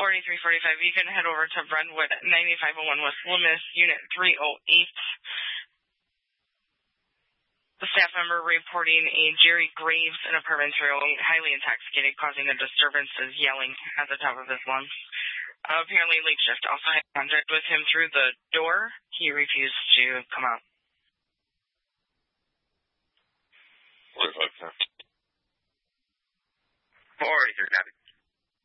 4345, you can head over to Brentwood 9501 West Loomis, Unit 308. The staff member reporting a Jerry Graves in apartment 308, highly intoxicated, causing a disturbance, is yelling at the top of his lungs. Apparently, late shift also had contact with him through the door. He refused to come out. 43 copy.